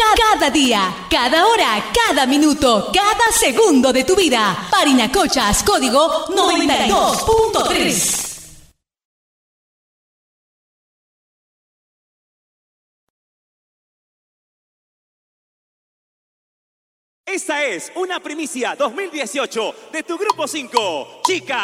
cada día, cada hora, cada minuto, cada segundo de tu vida. Parinacochas, código 92.3. Esta es una primicia 2018 de tu Grupo 5, Chica.